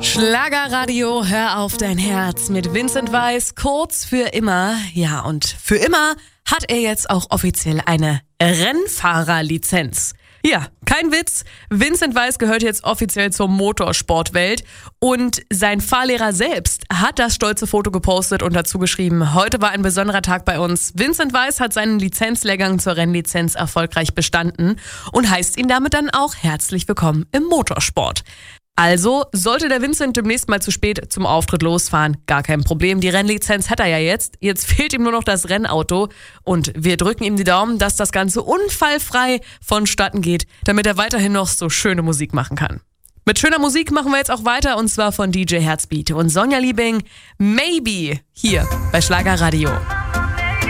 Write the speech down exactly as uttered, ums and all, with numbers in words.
Schlagerradio, hör auf dein Herz mit Vincent Weiss, kurz für immer. Ja, und für immer hat er jetzt auch offiziell eine Rennfahrerlizenz. Ja, kein Witz. Vincent Weiss gehört jetzt offiziell zur Motorsportwelt und sein Fahrlehrer selbst hat das stolze Foto gepostet und dazu geschrieben: Heute war ein besonderer Tag bei uns. Vincent Weiss hat seinen Lizenzlehrgang zur Rennlizenz erfolgreich bestanden und heißt ihn damit dann auch herzlich willkommen im Motorsport. Also, sollte der Vincent demnächst mal zu spät zum Auftritt losfahren, gar kein Problem. Die Rennlizenz hat er ja jetzt. Jetzt fehlt ihm nur noch das Rennauto. Und wir drücken ihm die Daumen, dass das Ganze unfallfrei vonstatten geht, damit er weiterhin noch so schöne Musik machen kann. Mit schöner Musik machen wir jetzt auch weiter, und zwar von D J Herzbeat und Sonja Liebing, Maybe, hier bei Schlagerradio.